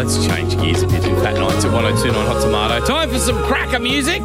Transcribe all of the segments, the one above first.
let's change gears a bit in Fat Nights at 102.9 Hot Tomato. Time for some cracker music.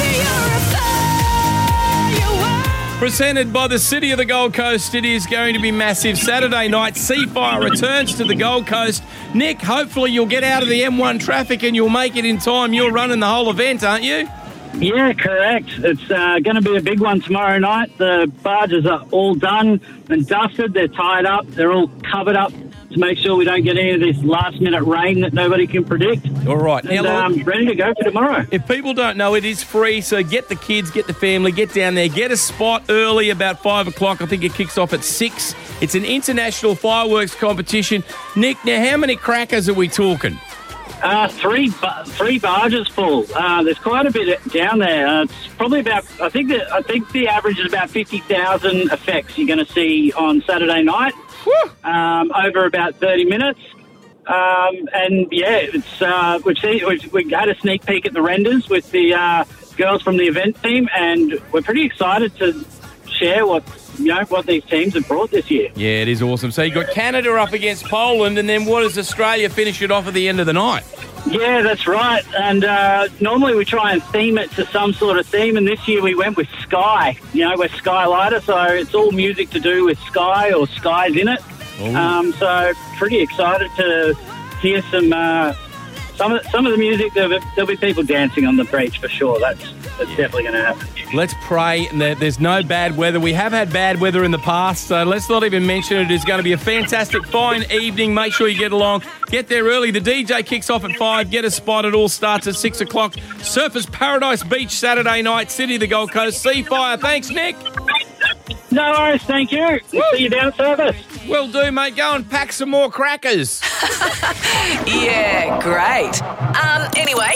Presented by the City of the Gold Coast, it is going to be massive. Saturday night, Seafire returns to the Gold Coast. Nick, hopefully you'll get out of the M1 traffic and you'll make it in time. You're running the whole event, aren't you? Yeah, correct. It's going to be a big one tomorrow night. The barges are all done and dusted. They're tied up. They're all covered up to make sure we don't get any of this last-minute rain that nobody can predict. All right. And ready to go for tomorrow. If people don't know, it is free, so get the kids, get the family, get down there, get a spot early, about 5 o'clock. I think it kicks off at 6. It's an international fireworks competition. Nick, now how many crackers are we talking? Three barges full. There's quite a bit down there. It's probably about. I think the average is about 50,000 effects you're going to see on Saturday night. Over about 30 minutes. And yeah, it's we had a sneak peek at the renders with the girls from the event team, and we're pretty excited to share what these teams have brought this year. Yeah, it is awesome. So you've got Canada up against Poland, and then what does Australia finish it off at the end of the night? Yeah, that's right. And normally we try and theme it to some sort of theme, and this year we went with Sky. We're Skylighter, so it's all music to do with Sky or skies in it. So pretty excited to hear some of the music. There'll be people dancing on the beach for sure. That's definitely going to happen. Let's pray that there's no bad weather. We have had bad weather in the past, so let's not even mention it. It's going to be a fantastic, fine evening. Make sure you get along. Get there early. The DJ kicks off at 5. Get a spot. It all starts at 6 o'clock. Surfers Paradise Beach Saturday night. City of the Gold Coast. Seafire. Thanks, Nick. No worries. Thank you. We'll see you down service. Will do, mate. Go and pack some more crackers. Yeah, great. Anyway,